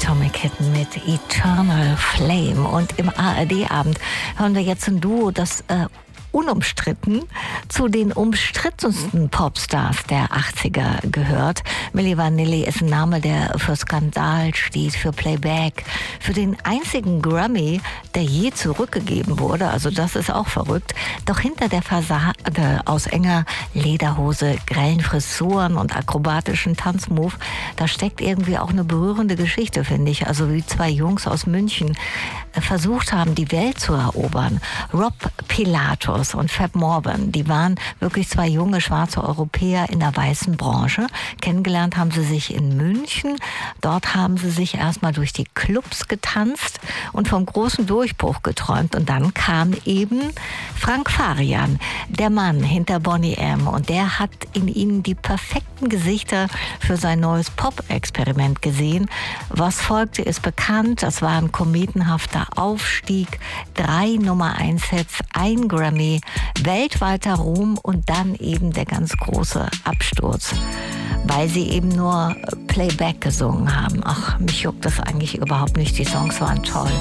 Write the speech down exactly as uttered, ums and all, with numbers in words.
Atomic Kitten mit Eternal Flame. Und im A R D-Abend hören wir jetzt ein Duo, das äh, unumstritten zu den umstrittensten Popstars der achtziger gehört. Milli Vanilli ist ein Name, der für Skandal steht, für Playback, für den einzigen Grammy, der je zurückgegeben wurde. Also das ist auch verrückt. Doch hinter der Fassade aus enger Lederhose, grellen Frisuren und akrobatischen Tanzmove, da steckt irgendwie auch eine berührende Geschichte, finde ich. Also wie zwei Jungs aus München versucht haben, die Welt zu erobern. Rob Pilatus und Fab Morvan, die waren wirklich zwei junge schwarze Europäer in der weißen Branche. Kennengelernt haben sie sich in München. Dort haben sie sich erstmal durch die Clubs getanzt und vom großen Durchbruch geträumt. Und dann kam eben Frank Farian, der Mann hinter Boney M. Und der hat in ihnen die perfekten Gesichter für sein neues Pop-Experiment gesehen. Was folgte, ist bekannt. Das war ein kometenhafter Aufstieg. Drei Nummer eins Hits, ein Grammy, weltweiter Ruhm und dann eben der ganz große Absturz, weil sie eben nur Playback gesungen haben. Ach, mich juckt das eigentlich überhaupt nicht. Die Songs waren toll.